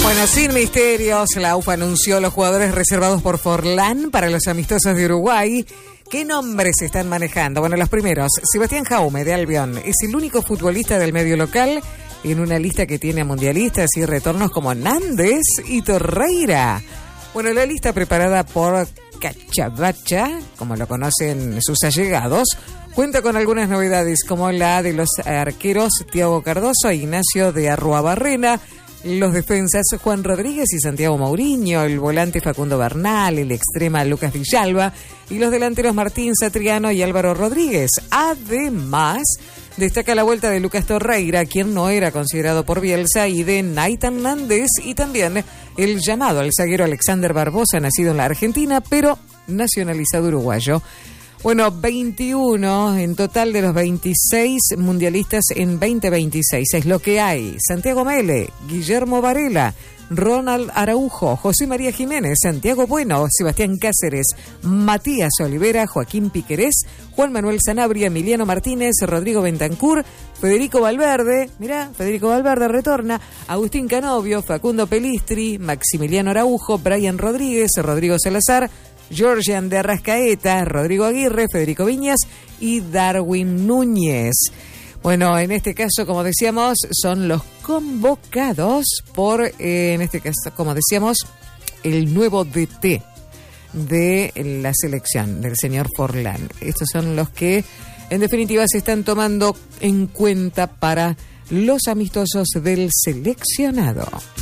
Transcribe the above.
Bueno, sin misterios, la UFA anunció los jugadores reservados por Forlán para los amistosos de Uruguay. ¿Qué nombres se están manejando? Bueno, los primeros. Sebastián Jaume, de Albion, es el único futbolista del medio local en una lista que tiene a mundialistas y retornos como Nández y Torreira. Bueno, la lista preparada por Cachabacha, como lo conocen sus allegados, cuenta con algunas novedades como la de los arqueros Thiago Cardoso e Ignacio de Arruabarrena, los defensas Juan Rodríguez y Santiago Mourinho, el volante Facundo Bernal, el extrema Lucas Villalba y los delanteros Martín Satriano y Álvaro Rodríguez. Además, destaca la vuelta de Lucas Torreira, quien no era considerado por Bielsa, y de Naitan Nández, y también el llamado al zaguero Alexander Barbosa, nacido en la Argentina, pero nacionalizado uruguayo. Bueno, 21 en total de los 26 mundialistas en 2026. Es lo que hay. Santiago Mele, Guillermo Varela, Ronald Araujo, José María Jiménez, Santiago Bueno, Sebastián Cáceres, Matías Olivera, Joaquín Piquerés, Juan Manuel Sanabria, Emiliano Martínez, Rodrigo Bentancur, Federico Valverde, mirá, Federico Valverde retorna, Agustín Canovio, Facundo Pelistri, Maximiliano Araujo, Brian Rodríguez, Rodrigo Salazar, Georgian de Arrascaeta, Rodrigo Aguirre, Federico Viñas y Darwin Núñez. Bueno, en este caso, como decíamos, son los convocados por, en este caso, como decíamos, el nuevo DT de la selección, del señor Forlán. Estos son los que, en definitiva, se están tomando en cuenta para los amistosos del seleccionado.